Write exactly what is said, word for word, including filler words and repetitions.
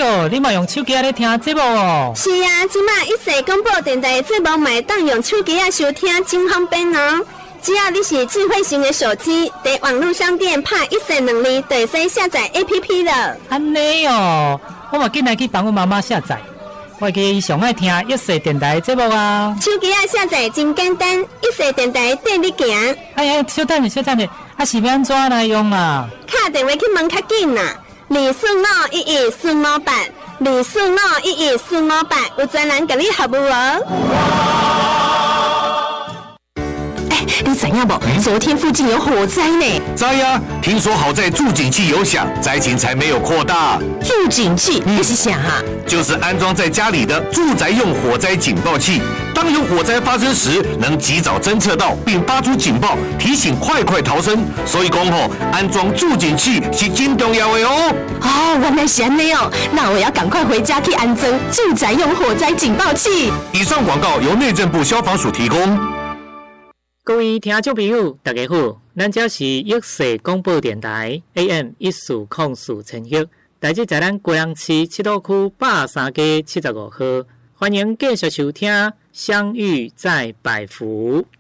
宝，你嘛用手机咧听节目哦？ 是啊，即马一世广播电台的节目嘛会当用手机啊收听，真方便哦。只要你是智慧型的手机，在网络商店拍一世两字，就会使下载 A P P 了。 安尼哦，我嘛紧来去帮我妈妈下载。我记伊上爱听一世电台的节目啊。 手机啊下载真简单，一世电台带你行。 哎呀，小等者，小等者，啊是要安怎来用啊？ 打电话去问较紧啦，二四五一一四五八，二四五一一四五八，有专人甲你服务哦。你知影不？昨天附近有火灾呢。 知呀，听说好在助警器有响，灾情才没有扩大。 助警器那是啥啊？ 就是安装在家里的住宅用火灾警报器，当有火灾发生时，能及早侦测到并发出警报，提醒快快逃生。所以讲吼，安装助警器是真重要的哦。 哦，原来是安尼哦，那我要赶快回家去安装住宅用火灾警报器。 以上广告由内政部消防署提供。 各位听众朋友，大家好，咱这是益世广播电台 A M 一四零四千赫，台址在咱高阳市七堵区八三街七十五号，欢迎继续收听《相遇在百福》。